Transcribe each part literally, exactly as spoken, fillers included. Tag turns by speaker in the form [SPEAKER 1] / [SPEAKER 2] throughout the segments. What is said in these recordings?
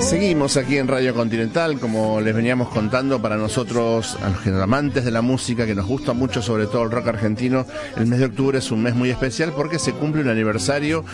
[SPEAKER 1] Seguimos aquí en Radio Continental, como les veníamos contando, para nosotros, a los amantes de la música, que nos gusta mucho, sobre todo el rock argentino, el mes de octubre es un mes muy especial porque se cumple un aniversario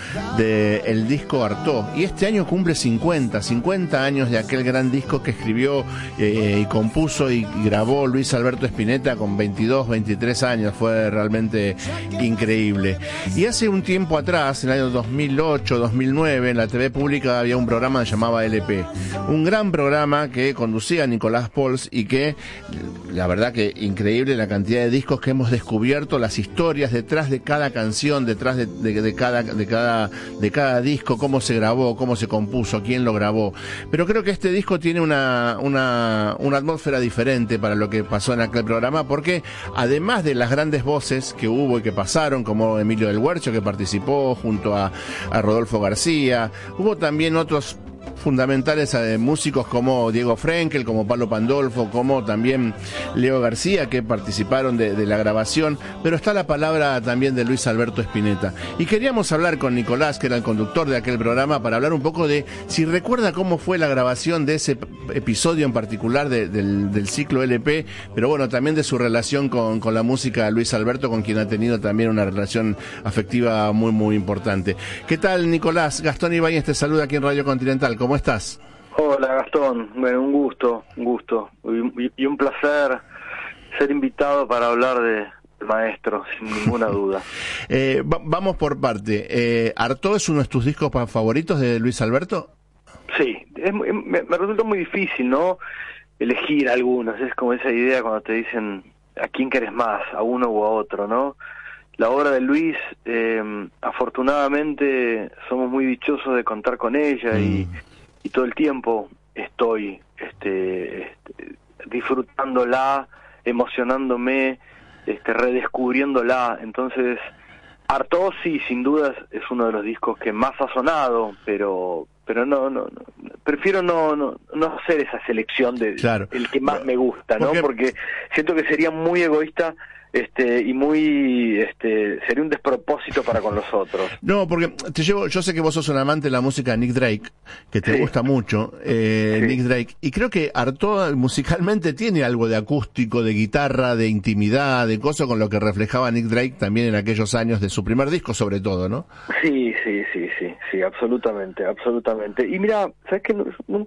[SPEAKER 1] del disco Artaud. Y este año cumple cincuenta, cincuenta años de aquel gran disco que escribió eh, y compuso y grabó Luis Alberto Spinetta con veintidós, veintitrés años. Fue realmente increíble. Y hace un tiempo atrás, en el año dos mil ocho, dos mil nueve, en la T V pública había un programa que se llamaba L P. Un gran programa que conducía Nicolás Pols y que, la verdad que increíble la cantidad de discos que hemos descubierto, las historias detrás de cada canción, detrás de, de, de cada de cada de cada disco, cómo se grabó, cómo se compuso, quién lo grabó. Pero creo que este disco tiene una una una atmósfera diferente para lo que pasó en aquel programa, porque además de las grandes voces que hubo y que pasaron, como Emilio del Huercho, que participó junto a, a Rodolfo García, hubo también otros fundamentales eh, músicos como Diego Frenkel, como Pablo Pandolfo, como también Leo García, que participaron de, de la grabación, pero está la palabra también de Luis Alberto Spinetta. Y queríamos hablar con Nicolás, que era el conductor de aquel programa, para hablar un poco de si recuerda cómo fue la grabación de ese episodio en particular de, del, del ciclo L P, pero bueno, también de su relación con, con la música de Luis Alberto, con quien ha tenido también una relación afectiva muy, muy importante. ¿Qué tal, Nicolás? Gastón Ibáñez te saluda aquí en Radio Continental. ¿Cómo estás?
[SPEAKER 2] Hola, Gastón. Bueno, un gusto, un gusto y, y un placer ser invitado para hablar de, de maestro, sin ninguna duda.
[SPEAKER 1] eh, va, vamos por parte. Eh, ¿Artaud es uno de tus discos favoritos de Luis Alberto?
[SPEAKER 2] Sí, es, me, me resulta muy difícil, ¿no? Elegir algunos. Es como esa idea cuando te dicen a quién querés más, a uno o a otro, ¿no? La obra de Luis, eh, afortunadamente, somos muy dichosos de contar con ella mm. y y todo el tiempo estoy este, este, disfrutándola, emocionándome, este, redescubriéndola. Entonces, Artaud sí, sin dudas, es uno de los discos que más ha sonado, pero pero no no, no prefiero no, no no hacer esa selección de
[SPEAKER 1] claro.
[SPEAKER 2] el que más me gusta, ¿no?
[SPEAKER 1] Porque,
[SPEAKER 2] Porque siento que sería muy egoísta este y muy este sería un despropósito para con los otros.
[SPEAKER 1] No, porque te llevo, yo sé que vos sos un amante de la música de Nick Drake, que te
[SPEAKER 2] sí.
[SPEAKER 1] gusta mucho, eh, sí. Nick Drake, y creo que Artaud musicalmente tiene algo de acústico, de guitarra, de intimidad, de cosas con lo que reflejaba Nick Drake también en aquellos años de su primer disco, sobre todo, ¿no?
[SPEAKER 2] Sí, sí, sí, sí, sí, absolutamente, absolutamente. Y mira, ¿sabes qué?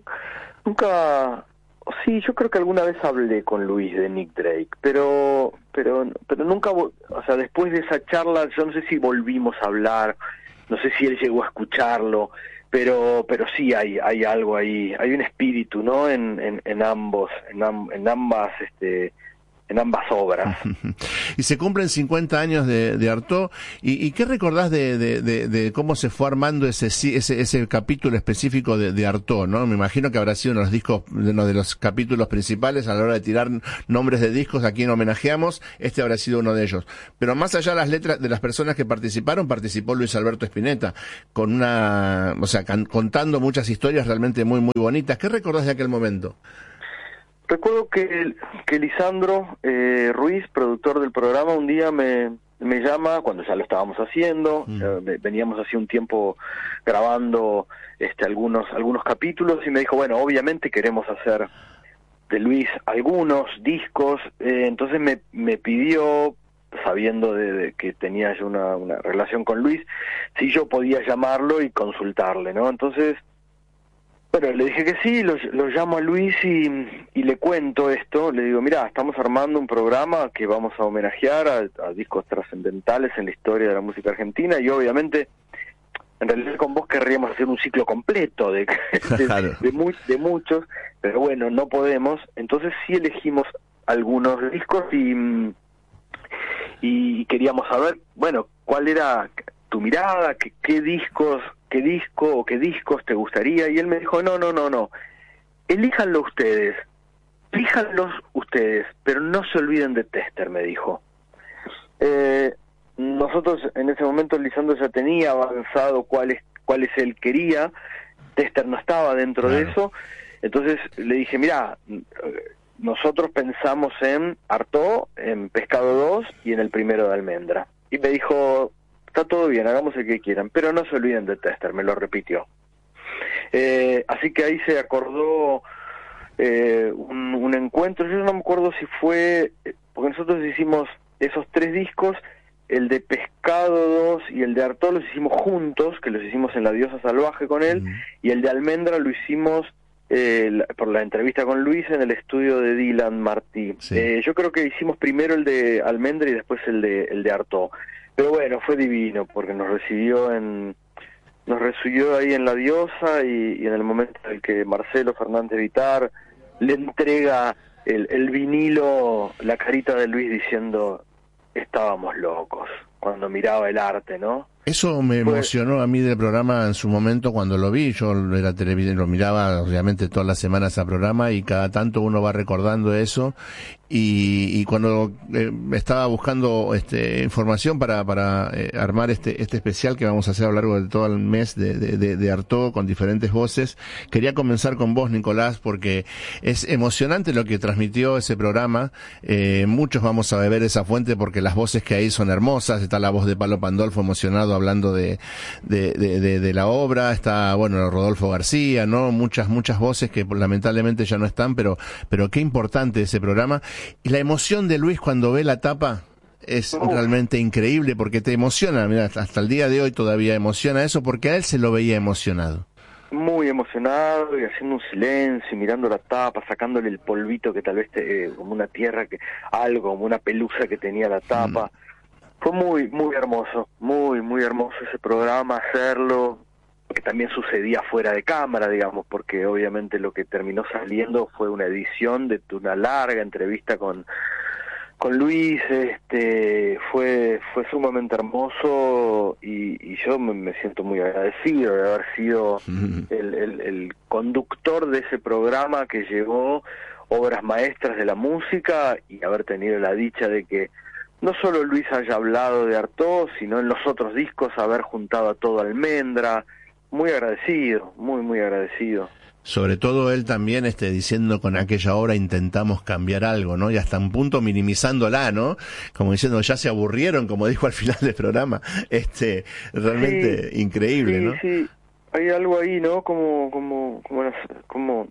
[SPEAKER 2] Nunca... Sí, yo creo que alguna vez hablé con Luis de Nick Drake, pero pero pero nunca, o sea, después de esa charla, yo no sé si volvimos a hablar, no sé si él llegó a escucharlo, pero pero sí hay hay algo ahí, hay un espíritu, ¿no? En en, en ambos, en, am, en ambas este en ambas obras.
[SPEAKER 1] Y se cumplen cincuenta años de, de Artaud, y, y ¿qué recordás de, de, de, de cómo se fue armando ese ese, ese capítulo específico de, de Artaud, ¿no? Me imagino que habrá sido uno de los discos, uno de los capítulos principales a la hora de tirar nombres de discos a quien homenajeamos, este habrá sido uno de ellos. Pero más allá de las letras de las personas que participaron, participó Luis Alberto Spinetta, con una, o sea, can, contando muchas historias realmente muy, muy bonitas. ¿Qué recordás de aquel momento?
[SPEAKER 2] Recuerdo que, que Lisandro eh, Ruiz, productor del programa, un día me, me llama, cuando ya lo estábamos haciendo, mm. eh, veníamos hace un tiempo grabando este, algunos, algunos capítulos, y me dijo, bueno, obviamente queremos hacer de Luis algunos discos, eh, entonces me, me pidió, sabiendo de, de que tenía yo una, una relación con Luis, si yo podía llamarlo y consultarle, ¿no? Entonces... Bueno, le dije que sí, lo, lo llamo a Luis y, y le cuento esto, le digo, mira, estamos armando un programa que vamos a homenajear a, a discos trascendentales en la historia de la música argentina, y obviamente, en realidad con vos querríamos hacer un ciclo completo de, de, claro. de, de, muy, de muchos, pero bueno, no podemos, entonces sí elegimos algunos discos y, y queríamos saber, bueno, cuál era tu mirada, qué, qué discos... qué disco o qué discos te gustaría, y él me dijo, no, no, no, no, elíjanlo ustedes, elíjanlos ustedes, pero no se olviden de Tester, me dijo. Eh, nosotros en ese momento Lisandro ya tenía avanzado cuáles cuáles él quería, Tester no estaba dentro claro. de eso, entonces le dije, mira, nosotros pensamos en Artaud, en Pescado dos y en el primero de Almendra, y me dijo... Está todo bien, hagamos el que quieran, pero no se olviden de Tester, me lo repitió. Eh, Eh, así que ahí se acordó eh, un, un encuentro, yo no me acuerdo si fue, porque nosotros hicimos esos tres discos, el de Pescado dos y el de Artaud los hicimos juntos, que los hicimos en La Diosa Salvaje con él, mm. y el de Almendra lo hicimos eh, la, por la entrevista con Luis en el estudio de Dylan Martí. Sí. Eh, yo creo que hicimos primero el de Almendra y después el de el de Artaud. Pero bueno, fue divino, porque nos recibió en nos recibió ahí en La Diosa y, y en el momento en el que Marcelo Fernández Vitar le entrega el, el vinilo, la carita de Luis diciendo estábamos locos cuando miraba el arte, ¿no?
[SPEAKER 1] Eso me emocionó a mí del programa en su momento cuando lo vi. Yo era televidente, lo miraba obviamente todas las semanas a programa y cada tanto uno va recordando eso. Y, y cuando eh, estaba buscando este, información para, para eh, armar este, este especial que vamos a hacer a lo largo de todo el mes de, de, de, de Artaud con diferentes voces, quería comenzar con vos, Nicolás, porque es emocionante lo que transmitió ese programa. Eh, muchos vamos a beber esa fuente porque las voces que hay son hermosas. Está la voz de Palo Pandolfo emocionado hablando de, de, de, de, de la obra. Está, bueno, Rodolfo García, ¿no? Muchas, muchas voces que lamentablemente ya no están, pero, pero qué importante ese programa. Y la emoción de Luis cuando ve la tapa es oh. realmente increíble porque te emociona. Mira, hasta el día de hoy todavía emociona eso porque a él se lo veía emocionado.
[SPEAKER 2] Muy emocionado y haciendo un silencio, mirando la tapa, sacándole el polvito que tal vez te, eh, como una tierra, que algo, como una pelusa que tenía la tapa. Mm. Fue muy, muy hermoso, muy, muy hermoso ese programa, hacerlo, que también sucedía fuera de cámara, digamos, porque obviamente lo que terminó saliendo fue una edición de una larga entrevista con con Luis. Este fue fue sumamente hermoso y, y yo me, me siento muy agradecido de haber sido el, el, el conductor de ese programa que llevó obras maestras de la música y haber tenido la dicha de que no solo Luis haya hablado de Artaud, sino en los otros discos haber juntado a todo Almendra. Muy agradecido, muy, muy agradecido.
[SPEAKER 1] Sobre todo él también este, diciendo con aquella obra intentamos cambiar algo, ¿no? Y hasta un punto minimizándola, ¿no? Como diciendo, ya se aburrieron, como dijo al final del programa. Este, realmente sí, increíble,
[SPEAKER 2] sí,
[SPEAKER 1] ¿no?
[SPEAKER 2] Sí, hay algo ahí, ¿no? Como, como, como, como,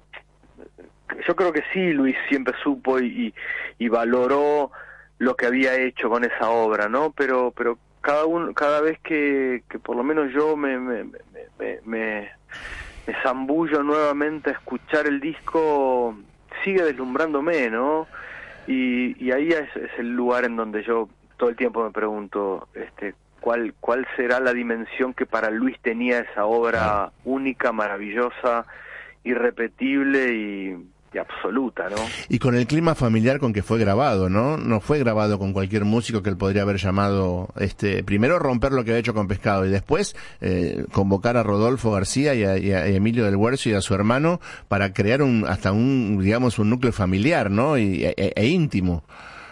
[SPEAKER 2] yo creo que sí, Luis siempre supo y, y valoró lo que había hecho con esa obra, ¿no? Pero, pero cada uno, cada vez que, que por lo menos yo me, me, me, me, me, me zambullo nuevamente a escuchar el disco, sigue deslumbrándome, ¿no? Y, y ahí es, es el lugar en donde yo todo el tiempo me pregunto, este, cuál, cuál será la dimensión que para Luis tenía esa obra única, maravillosa, irrepetible y y absoluta, ¿no?
[SPEAKER 1] Y con el clima familiar con que fue grabado, ¿no? No fue grabado con cualquier músico que él podría haber llamado, este, primero romper lo que había hecho con Pescado y después eh, convocar a Rodolfo García y a, y a Emilio del Huerzo y a su hermano para crear un hasta un, digamos, un núcleo familiar, ¿no? Y, e, e íntimo.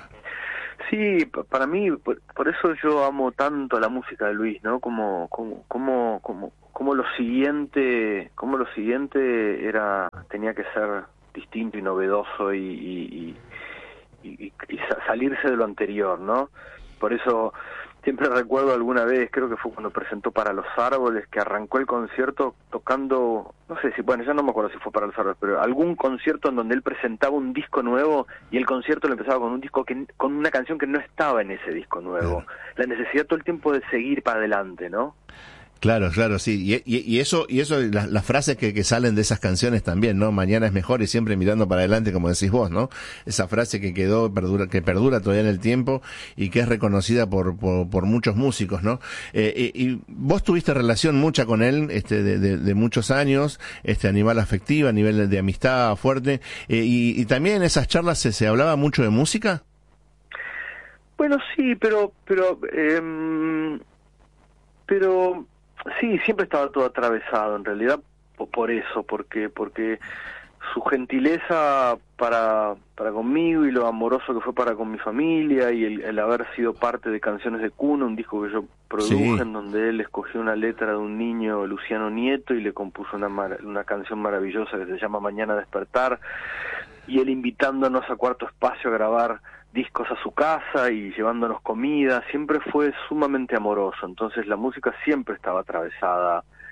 [SPEAKER 2] Sí, para mí, por, por eso yo amo tanto la música de Luis, ¿no? Como, como, como, como, como lo siguiente, como lo siguiente era, tenía que ser distinto y novedoso y, y, y, y, y salirse de lo anterior, ¿no? Por eso siempre recuerdo alguna vez, creo que fue cuando presentó Para los Árboles, que arrancó el concierto tocando, no sé si, bueno, ya no me acuerdo si fue Para los Árboles, pero algún concierto en donde él presentaba un disco nuevo y el concierto lo empezaba con un disco que, con una canción que no estaba en ese disco nuevo. La necesidad todo el tiempo de seguir para adelante, ¿no?
[SPEAKER 1] Claro, claro, sí, y, y, y eso, y eso, las, las frases que, que salen de esas canciones también, ¿no? Mañana es mejor y siempre mirando para adelante, como decís vos, ¿no? Esa frase que quedó, perdura, que perdura todavía en el tiempo y que es reconocida por, por, por muchos músicos, ¿no? Eh, y, y vos tuviste relación mucha con él, este, de, de, de muchos años, este, a nivel afectivo, a nivel de, de amistad fuerte, eh, y, y también en esas charlas se, se hablaba mucho de música.
[SPEAKER 2] Bueno, sí, pero, pero, eh, pero, sí, siempre estaba todo atravesado, en realidad, por eso, porque porque su gentileza para para conmigo y lo amoroso que fue para con mi familia y el, el haber sido parte de Canciones de Cuna, un disco que yo produje, sí, en donde él escogió una letra de un niño, Luciano Nieto, y le compuso una mar una canción maravillosa que se llama Mañana Despertar, y él invitándonos a Cuarto Espacio a grabar discos a su casa y llevándonos comida, siempre fue sumamente amoroso. Entonces la música siempre estaba atravesada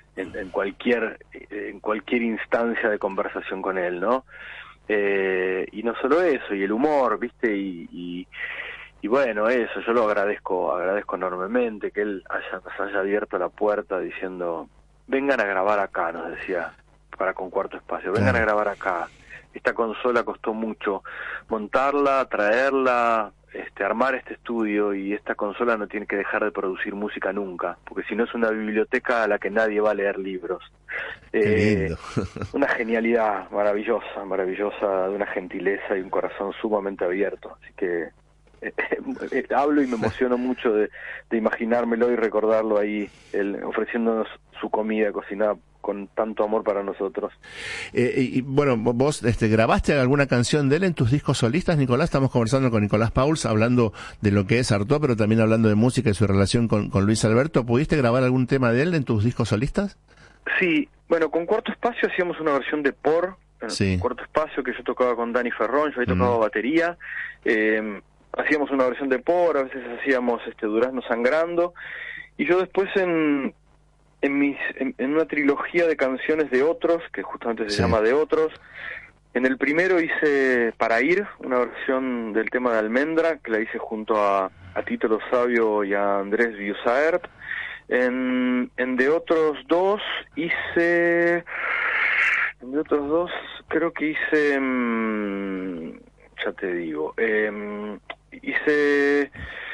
[SPEAKER 2] en, en cualquier en cualquier instancia de conversación con él, ¿no? Eh, y no solo eso, y el humor, ¿viste? Y, y, y bueno, eso, yo lo agradezco, agradezco enormemente que él haya, nos haya abierto la puerta diciendo, vengan a grabar acá, nos decía, para Con Cuarto Espacio, vengan a grabar acá. Esta consola costó mucho montarla, traerla, este, armar este estudio, y esta consola no tiene que dejar de producir música nunca, porque si no es una biblioteca a la que nadie va a leer libros. Eh, una genialidad maravillosa, maravillosa, de una gentileza y un corazón sumamente abierto. Así que eh, eh, hablo y me emociono mucho de, de imaginármelo y recordarlo ahí, él, ofreciéndonos su comida cocinada con tanto amor para nosotros.
[SPEAKER 1] Eh, y bueno, vos este, grabaste alguna canción de él en tus discos solistas, Nicolás. Estamos conversando con Nicolás Pauls, hablando de lo que es Artaud, pero también hablando de música y su relación con, con Luis Alberto. ¿Pudiste grabar algún tema de él en tus discos solistas?
[SPEAKER 2] Sí, bueno, con Cuarto Espacio hacíamos una versión de Por,
[SPEAKER 1] sí.
[SPEAKER 2] Cuarto Espacio, que yo tocaba con Dani Ferrón, yo ahí tocaba mm. batería, eh, hacíamos una versión de Por, a veces hacíamos este Durazno Sangrando, y yo después en en, mis, en, en una trilogía de canciones de otros, que justamente se sí. llama De Otros, en el primero hice Para Ir, una versión del tema de Almendra, que la hice junto a, a Tito Lo Sabio y a Andrés Biusaert. En, en De Otros dos hice... En De Otros dos creo que hice... Mmm, ya te digo... Eh, hice...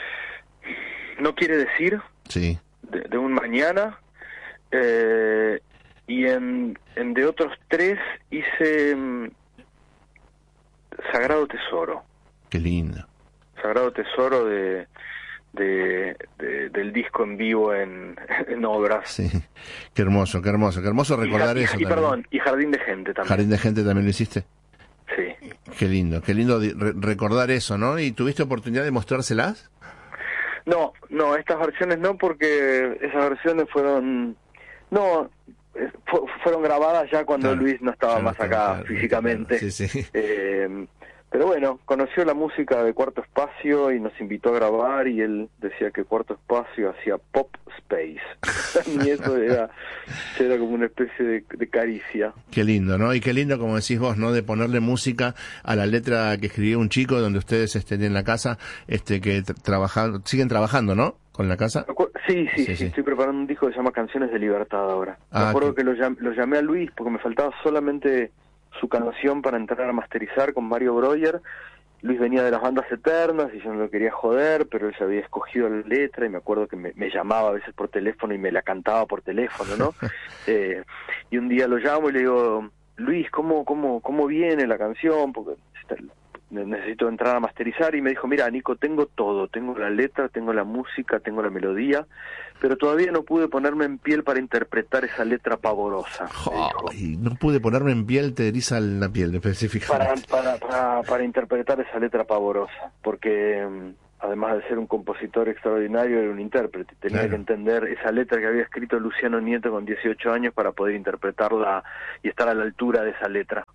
[SPEAKER 2] No quiere decir...
[SPEAKER 1] Sí.
[SPEAKER 2] De, de un mañana... Eh, y en, en de otros tres hice um, Sagrado Tesoro.
[SPEAKER 1] Qué lindo.
[SPEAKER 2] Sagrado Tesoro de, de, de del disco en vivo en, en Obras.
[SPEAKER 1] Sí, qué hermoso, qué hermoso, qué hermoso recordar
[SPEAKER 2] y,
[SPEAKER 1] eso.
[SPEAKER 2] Y,
[SPEAKER 1] y
[SPEAKER 2] perdón, y Jardín de Gente también.
[SPEAKER 1] Jardín de Gente también lo hiciste.
[SPEAKER 2] Sí.
[SPEAKER 1] Qué lindo, qué lindo re recordar eso, ¿no? ¿Y tuviste oportunidad de mostrárselas?
[SPEAKER 2] No, no, estas versiones no, porque esas versiones fueron... No, fu fueron grabadas ya cuando claro, Luis no estaba claro, más acá claro, físicamente.
[SPEAKER 1] Claro, sí, sí.
[SPEAKER 2] Eh, pero bueno, conoció la música de Cuarto Espacio y nos invitó a grabar, y él decía que Cuarto Espacio hacía pop space. Y eso era, era como una especie de, de caricia.
[SPEAKER 1] Qué lindo, ¿no? Y qué lindo, como decís vos, ¿no? De ponerle música a la letra que escribió un chico, donde ustedes estén en la casa, este que trabajan, siguen trabajando, ¿no? ¿Con la casa?
[SPEAKER 2] Sí, sí, sí, sí, sí, estoy preparando un disco que se llama Canciones de Libertad ahora. Ah, me acuerdo que, que lo, llam lo llamé a Luis porque me faltaba solamente su canción para entrar a masterizar con Mario Breuer. Luis venía de las bandas eternas y yo no lo quería joder, pero él ya había escogido la letra, y me acuerdo que me, me llamaba a veces por teléfono y me la cantaba por teléfono, ¿no? eh, y un día lo llamo y le digo, Luis, ¿cómo, cómo, cómo viene la canción? Porque está, necesito entrar a masterizar. Y me dijo, mira, Nico, tengo todo, tengo la letra, tengo la música, tengo la melodía, pero todavía no pude ponerme en piel para interpretar esa letra pavorosa.
[SPEAKER 1] Oh, y no pude ponerme en piel, te eriza la piel específicamente.
[SPEAKER 2] Para, para, para, para interpretar esa letra pavorosa, porque además de ser un compositor extraordinario, era un intérprete. Tenía claro. que entender esa letra que había escrito Luciano Nieto con dieciocho años para poder interpretarla y estar a la altura de esa letra.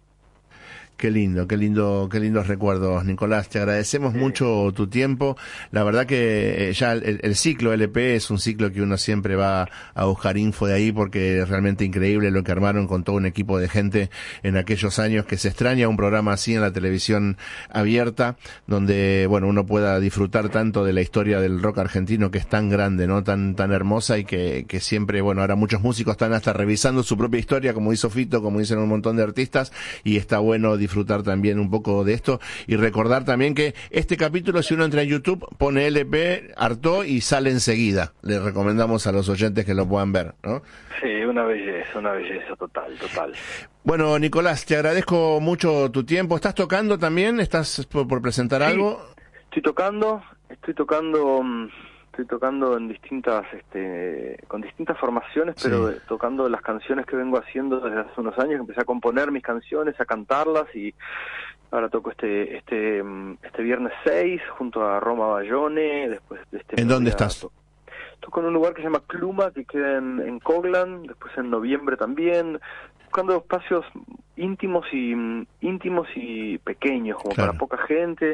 [SPEAKER 1] Qué lindo, qué lindo, qué lindos recuerdos, Nicolás. Te agradecemos sí. mucho tu tiempo. La verdad que ya el, el ciclo L P es un ciclo que uno siempre va a buscar info de ahí, porque es realmente increíble lo que armaron con todo un equipo de gente en aquellos años, que se extraña un programa así en la televisión abierta, donde, bueno, uno pueda disfrutar tanto de la historia del rock argentino, que es tan grande, ¿no? Tan, tan hermosa, y que, que siempre, bueno, ahora muchos músicos están hasta revisando su propia historia, como hizo Fito, como dicen un montón de artistas, y está bueno disfrutar disfrutar también un poco de esto, y recordar también que este capítulo, si uno entra en YouTube, pone L P Artaud y sale enseguida. Le recomendamos a los oyentes que lo puedan ver, ¿no?
[SPEAKER 2] Sí, una belleza, una belleza total, total.
[SPEAKER 1] Bueno, Nicolás, te agradezco mucho tu tiempo. ¿Estás tocando también? ¿Estás por, por presentar
[SPEAKER 2] sí,
[SPEAKER 1] algo?
[SPEAKER 2] Estoy tocando, estoy tocando... Estoy tocando en distintas, este, con distintas formaciones, pero sí. tocando las canciones que vengo haciendo desde hace unos años. Empecé a componer mis canciones, a cantarlas, y ahora toco este, este, este viernes seis junto a Roma Bayone. Después de este
[SPEAKER 1] ¿En dónde estás?
[SPEAKER 2] To toco en un lugar que se llama Cluma, que queda en, en Coglan. Después en noviembre también, buscando espacios íntimos y íntimos y pequeños, como claro. para poca gente.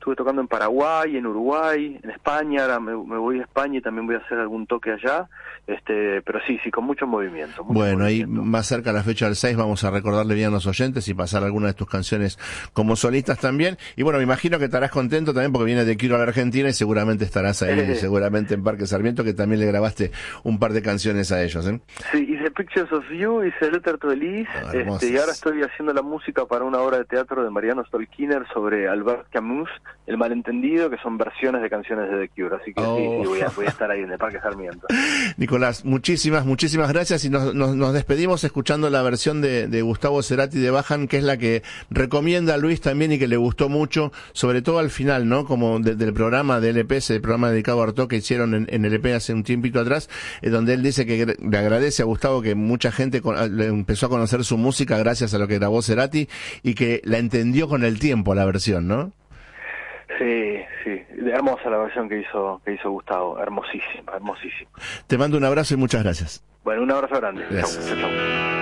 [SPEAKER 2] estuve tocando en Paraguay, en Uruguay, en España, ahora me, me voy a España y también voy a hacer algún toque allá, este, pero sí, sí, con mucho movimiento. Mucho
[SPEAKER 1] bueno,
[SPEAKER 2] movimiento.
[SPEAKER 1] Ahí más cerca a la fecha del seis vamos a recordarle bien a los oyentes y pasar algunas de tus canciones como solistas también. Y bueno, me imagino que estarás contento también porque viene de Quiero a la Argentina y seguramente estarás ahí, eh. seguramente en Parque Sarmiento, que también le grabaste un par de canciones a ellos, ¿eh?
[SPEAKER 2] Sí, hice Pictures of You, hice Letter to Elise, ah, este, y ahora estoy haciendo la música para una obra de teatro de Mariano Stolkiner sobre Albert Camus, El malentendido, que son versiones de canciones de The Cure, así que oh. sí, sí voy, a, voy a estar ahí en el Parque Sarmiento.
[SPEAKER 1] Nicolás, muchísimas, muchísimas gracias y nos, nos, nos despedimos escuchando la versión de, de Gustavo Cerati de Bajan, que es la que recomienda a Luis también y que le gustó mucho, sobre todo al final, ¿no? Como de, del programa de L P, ese programa dedicado a Artaud que hicieron en, en L P hace un tiempito atrás, eh, donde él dice que le agradece a Gustavo que mucha gente con, le empezó a conocer su música gracias a lo que grabó Cerati y que la entendió con el tiempo la versión, ¿no?
[SPEAKER 2] Sí, sí, hermosa la versión que hizo que hizo Gustavo, hermosísima, hermosísima.
[SPEAKER 1] Te mando un abrazo y muchas gracias.
[SPEAKER 2] Bueno, un abrazo grande.
[SPEAKER 1] Gracias.
[SPEAKER 2] Chau, chau.